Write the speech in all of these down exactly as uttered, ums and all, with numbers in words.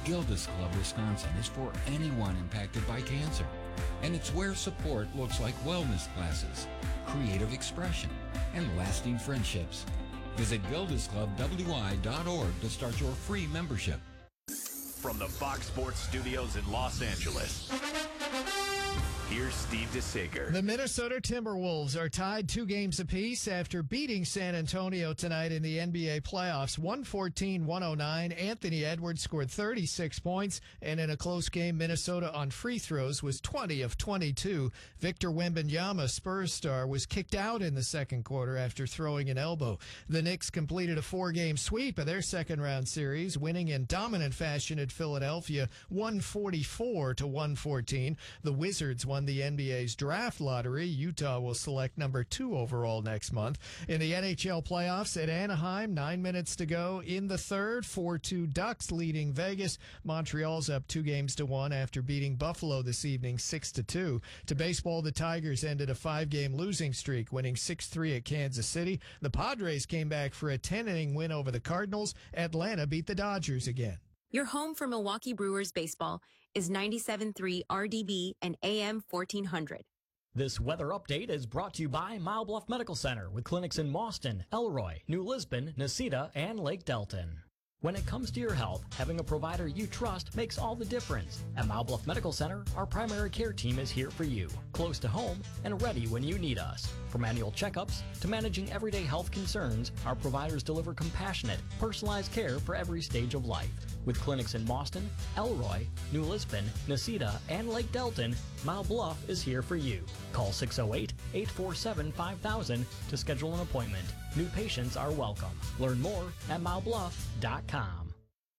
Gilda's Club Wisconsin is for anyone impacted by cancer. And it's where support looks like wellness classes, creative expression, and lasting friendships. Visit gildas club w i dot org to start your free membership. From the Fox Sports Studios in Los Angeles, here's Steve DeSager. The Minnesota Timberwolves are tied two games apiece after beating San Antonio tonight in the N B A playoffs, one fourteen to one oh nine. Anthony Edwards scored thirty-six points, and in a close game, Minnesota on free throws was twenty of twenty-two. Victor Wembanyama, Spurs star, was kicked out in the second quarter after throwing an elbow. The Knicks completed a four-game sweep of their second-round series, winning in dominant fashion at Philadelphia, one forty-four to one fourteen. The Wizards won the N B A's draft lottery. Utah will select number two overall next month. In the N H L playoffs at Anaheim, nine minutes to go in the third, four two Ducks leading Vegas. Montreal's up two games to one after beating Buffalo this evening six to two. To baseball, the Tigers ended a five-game losing streak, winning six three at Kansas City. The Padres came back for a ten-inning win over the Cardinals. Atlanta beat the Dodgers again. Your home for Milwaukee Brewers baseball is ninety-seven point three R D B and A M fourteen hundred. This weather update is brought to you by Mile Bluff Medical Center with clinics in Mauston, Elroy, New Lisbon, Necedah, and Lake Delton. When it comes to your health, having a provider you trust makes all the difference. At Mile Bluff Medical Center, our primary care team is here for you, close to home and ready when you need us. From annual checkups to managing everyday health concerns, our providers deliver compassionate, personalized care for every stage of life. With clinics in Mauston, Elroy, New Lisbon, Necedah, and Lake Delton, Mile Bluff is here for you. Call six oh eight, eight four seven, five thousand to schedule an appointment. New patients are welcome. Learn more at mile bluff dot com.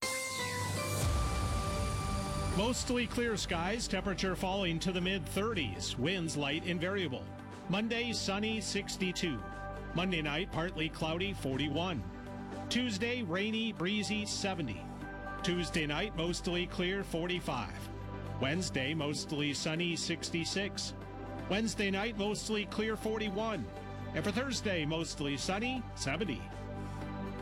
Mostly clear skies, temperature falling to the mid thirties. Winds light and variable. Monday, sunny, sixty-two. Monday night, partly cloudy, forty-one. Tuesday, rainy, breezy, seventy. Tuesday night, mostly clear, forty-five. Wednesday, mostly sunny, sixty-six. Wednesday night, mostly clear, forty-one. And for Thursday, mostly sunny, seventy.